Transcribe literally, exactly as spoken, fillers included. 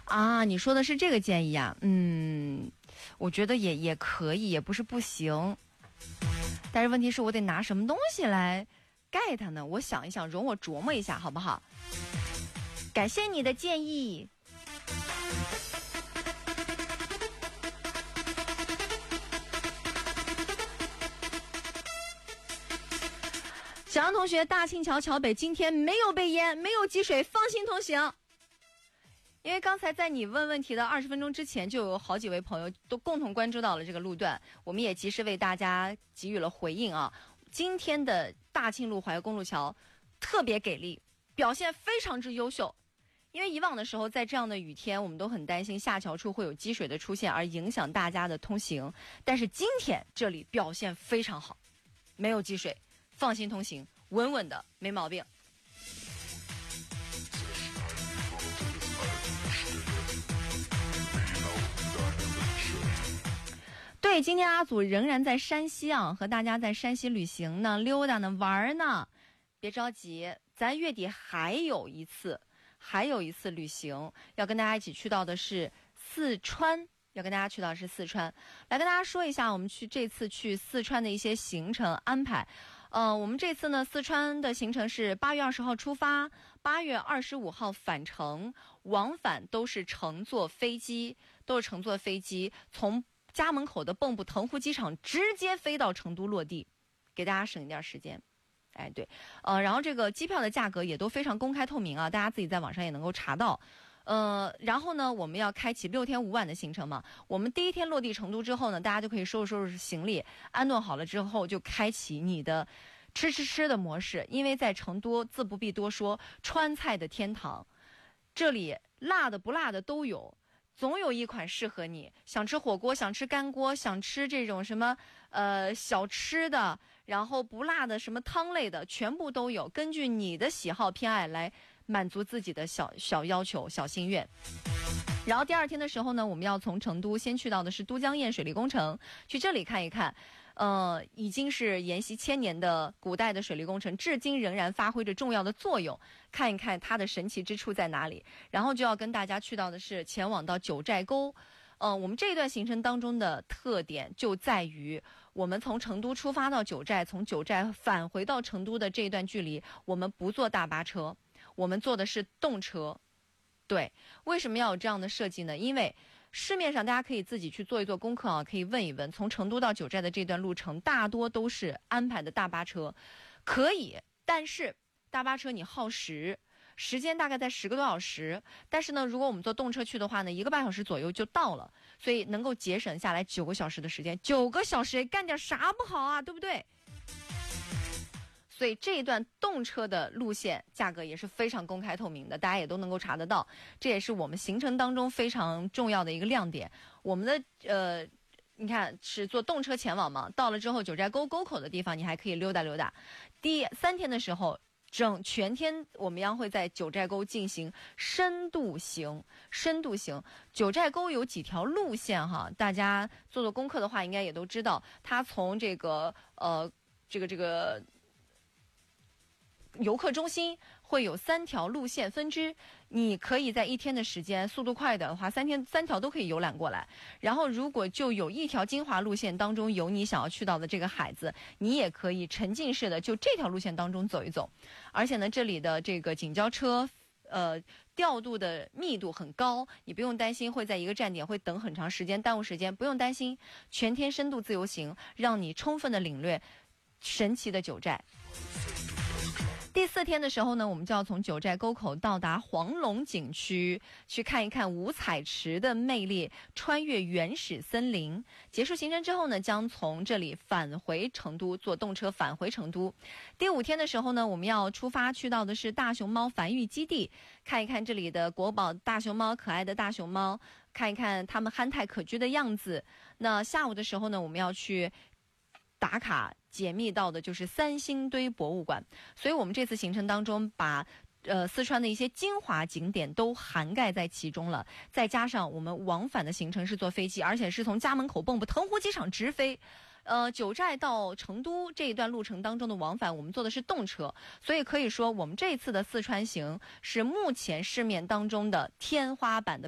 啊，你说的是这个建议啊？嗯，我觉得也也可以，也不是不行。但是问题是我得拿什么东西来盖它呢？我想一想，容我琢磨一下，好不好？感谢你的建议。小杨同学，大庆桥桥北今天没有被淹，没有积水，放心通行。因为刚才在你问问题的二十分钟之前，就有好几位朋友都共同关注到了这个路段，我们也及时为大家给予了回应啊。今天的大庆路淮公路桥特别给力，表现非常之优秀。因为以往的时候，在这样的雨天，我们都很担心下桥处会有积水的出现，而影响大家的通行。但是今天这里表现非常好，没有积水，放心通行，稳稳的，没毛病。对，今天阿祖仍然在山西啊，和大家在山西旅行呢，溜达呢，玩呢。别着急，咱月底还有一次，还有一次旅行，要跟大家一起去到的是四川，要跟大家去到的是四川。来跟大家说一下，我们去这次去四川的一些行程安排。呃，我们这次呢，四川的行程是八月二十号出发，八月二十五号返程，往返都是乘坐飞机，都是乘坐飞机，从家门口的蚌埠腾湖机场直接飞到成都落地，给大家省一点时间。哎，对，呃，然后这个机票的价格也都非常公开透明啊，大家自己在网上也能够查到。呃，然后呢，我们要开启六天五晚的行程嘛。我们第一天落地成都之后呢，大家就可以收拾收拾行李，安顿好了之后，就开启你的吃吃吃的模式。因为在成都，自不必多说，川菜的天堂，这里辣的不辣的都有。总有一款适合你，想吃火锅，想吃干锅，想吃这种什么呃小吃的，然后不辣的什么汤类的，全部都有，根据你的喜好偏爱来满足自己的小小要求、小心愿。然后第二天的时候呢，我们要从成都先去到的是都江堰水利工程，去这里看一看。呃，已经是沿袭千年的古代的水利工程，至今仍然发挥着重要的作用。看一看它的神奇之处在哪里。然后就要跟大家去到的是前往到九寨沟。呃，我们这一段行程当中的特点就在于，我们从成都出发到九寨，从九寨返回到成都的这一段距离，我们不坐大巴车，我们坐的是动车。对，为什么要有这样的设计呢？因为市面上大家可以自己去做一做功课啊，可以问一问，从成都到九寨的这段路程大多都是安排的大巴车，可以，但是大巴车你耗时，时间大概在十个多小时，但是呢，如果我们坐动车去的话呢，一个半小时左右就到了，所以能够节省下来九个小时的时间，九个小时干点啥不好啊，对不对？所以这一段动车的路线价格也是非常公开透明的，大家也都能够查得到，这也是我们行程当中非常重要的一个亮点。我们的呃，你看是坐动车前往嘛，到了之后九寨沟沟口的地方，你还可以溜达溜达。第三天的时候，整全天我们将会在九寨沟进行深度行，深度行。九寨沟有几条路线哈，大家做做功课的话，应该也都知道，它从这个呃这个这个。游客中心会有三条路线分支，你可以在一天的时间，速度快的话，三天三条都可以游览过来。然后如果就有一条精华路线当中有你想要去到的这个海子，你也可以沉浸式的就这条路线当中走一走。而且呢，这里的这个警交车呃调度的密度很高，你不用担心会在一个站点会等很长时间，耽误时间，不用担心，全天深度自由行，让你充分的领略神奇的九寨。第四天的时候呢，我们就要从九寨沟口到达黄龙景区，去看一看五彩池的魅力，穿越原始森林。结束行程之后呢，将从这里返回成都，坐动车返回成都。第五天的时候呢，我们要出发去到的是大熊猫繁育基地，看一看这里的国宝大熊猫，可爱的大熊猫，看一看它们憨态可掬的样子。那下午的时候呢，我们要去打卡解密到的就是三星堆博物馆，所以我们这次行程当中把呃四川的一些精华景点都涵盖在其中了，再加上我们往返的行程是坐飞机，而且是从家门口蚌埠腾湖机场直飞。呃，九寨到成都这一段路程当中的往返，我们坐的是动车，所以可以说我们这次的四川行是目前市面当中的天花板的